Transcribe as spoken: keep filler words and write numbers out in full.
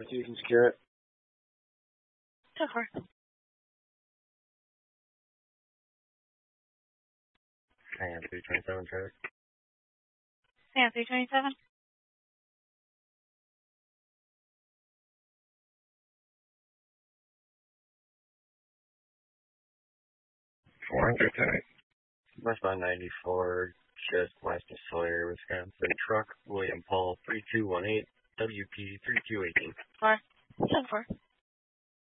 So you can secure it. So far. Hang on, three twenty-seven, Trevor. Yeah, three twenty-seven. four hundred tonight. Westbound ninety-four, just west of Sawyer, Wisconsin. Truck, William Paul, three two one eight, W P three two one eight. Four. So far.